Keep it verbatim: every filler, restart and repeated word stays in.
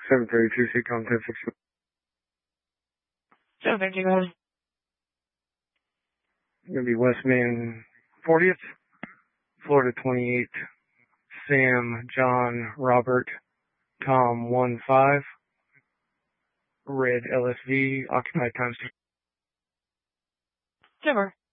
seven thirty-two, Seacom ten six. seven thirty-two, go ahead. Gonna be West Main fortieth, Florida twenty-eight, Sam, John, Robert, Tom one five, Red L S V, occupied times two. Never.